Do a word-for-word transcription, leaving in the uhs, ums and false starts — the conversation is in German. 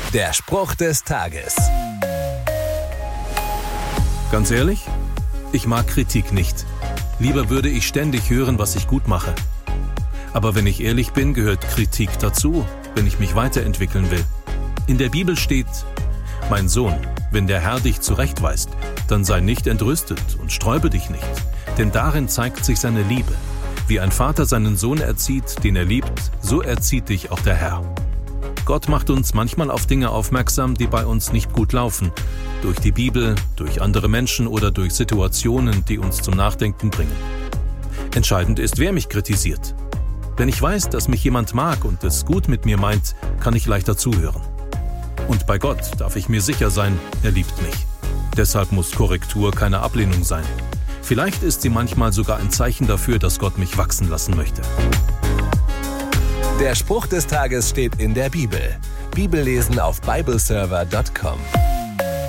Der Spruch des Tages. Ganz ehrlich, ich mag Kritik nicht. Lieber würde ich ständig hören, was ich gut mache. Aber wenn ich ehrlich bin, gehört Kritik dazu, wenn ich mich weiterentwickeln will. In der Bibel steht: Mein Sohn, wenn der Herr dich zurechtweist, dann sei nicht entrüstet und sträube dich nicht, denn darin zeigt sich seine Liebe. Wie ein Vater seinen Sohn erzieht, den er liebt, so erzieht dich auch der Herr. Gott macht uns manchmal auf Dinge aufmerksam, die bei uns nicht gut laufen. Durch die Bibel, durch andere Menschen oder durch Situationen, die uns zum Nachdenken bringen. Entscheidend ist, wer mich kritisiert. Wenn ich weiß, dass mich jemand mag und es gut mit mir meint, kann ich leichter zuhören. Und bei Gott darf ich mir sicher sein, er liebt mich. Deshalb muss Korrektur keine Ablehnung sein. Vielleicht ist sie manchmal sogar ein Zeichen dafür, dass Gott mich wachsen lassen möchte. Der Spruch des Tages steht in der Bibel. Bibellesen auf bibleserver punkt com.